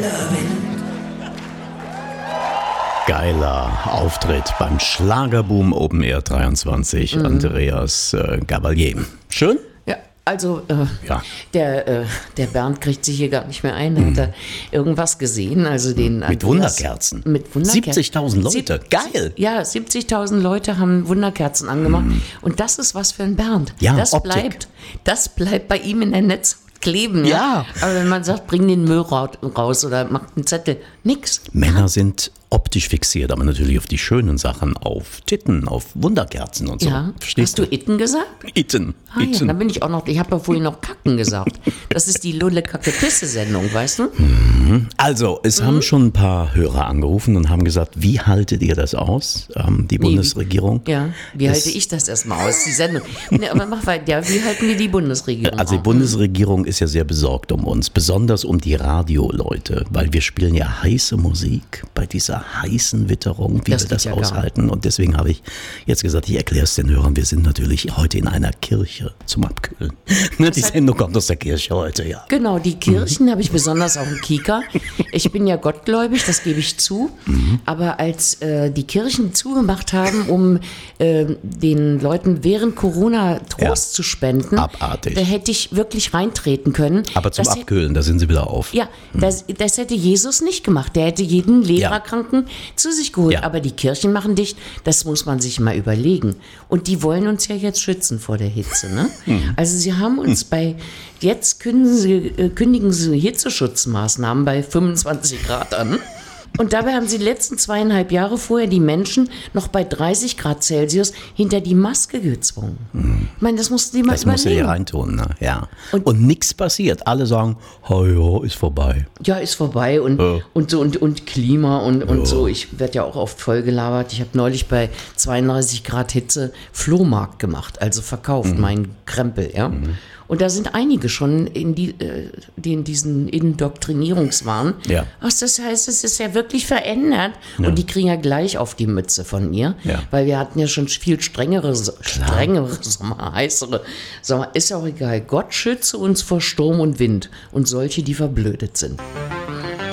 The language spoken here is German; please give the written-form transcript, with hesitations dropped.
Geiler Auftritt beim Schlagerboom Open Air 23, Andreas Gabalier. Schön? Ja, also Ja. der Bernd kriegt sich hier gar nicht mehr ein. Hat er irgendwas gesehen? Also den Mit Wunderkerzen. Mit Wunderkerzen. 70.000 Leute. Geil. Ja, 70.000 Leute haben Wunderkerzen angemacht. Und das ist was für ein Bernd. Ja, das Optik. bleibt bei ihm in der Netz kleben. Ja. Aber wenn man sagt, bring den Müll raus oder mach einen Zettel, nix. Männer sind optisch fixiert, aber natürlich auf die schönen Sachen, auf Titten, auf Wunderkerzen und so. Ja. Verstehst Hast du Itten gesagt? Itten. Ah, ja, da bin ich auch noch, ich habe ja vorhin noch Kacken gesagt. Das ist die Lulle-Kacke-Pisse-Sendung, weißt du? Also, es haben schon ein paar Hörer angerufen und haben gesagt, wie haltet ihr das aus, die Bundesregierung? Ja, wie halte ich das erstmal aus, die Sendung? Ne, aber mach weiter, ja, wie halten wir die Bundesregierung Also die aus? Bundesregierung ist ja sehr besorgt um uns, besonders um die Radioleute, weil wir spielen ja heiße Musik bei dieser heißen Witterung, wie Das wir das geht ja gar aushalten. Und deswegen habe ich jetzt gesagt, ich erkläre es den Hörern, wir sind natürlich heute in einer Kirche zum Abkühlen. Ne, die Sendung kommt aus der Kirche heute, ja. Genau, die Kirchen habe ich besonders auf dem Kieker. Ich bin ja gottgläubig, das gebe ich zu. Aber als die Kirchen zugemacht haben, um den Leuten während Corona Trost zu spenden, Abartig. da hätte ich wirklich reintreten können. Aber zum Das Abkühlen, da sind sie wieder auf. Ja, das hätte Jesus nicht gemacht. Der hätte jeden Leberkranken zu sich geholt. Ja. Aber die Kirchen machen dicht, das muss man sich mal überlegen. Und die wollen uns ja jetzt schützen vor der Hitze. Ne? Also sie haben uns jetzt kündigen sie Hitzeschutzmaßnahmen bei 25 Grad an. Und dabei haben sie die letzten 2,5 Jahre vorher die Menschen noch bei 30 Grad Celsius hinter die Maske gezwungen. Ich meine, das musst du dir mal Das musst du dir überlegen. reintun, ne? Ja. Und- Und nichts passiert. Alle sagen, oh ja, ist vorbei. Ja, ist vorbei und so und Klima und so. Ich werde ja auch oft vollgelabert. Ich habe neulich bei 32 Grad Hitze Flohmarkt gemacht, also verkauft, meinen Krempel, ja. Und da sind einige schon in diesen Indoktrinierungswahn. Ja. Ach, das heißt, es ist ja wirklich verändert. Und die kriegen ja gleich auf die Mütze von mir. Ja. Weil wir hatten ja schon viel strengere Sommer, heißere Sommer. Ist auch egal. Gott schütze uns vor Sturm und Wind und solche, die verblödet sind.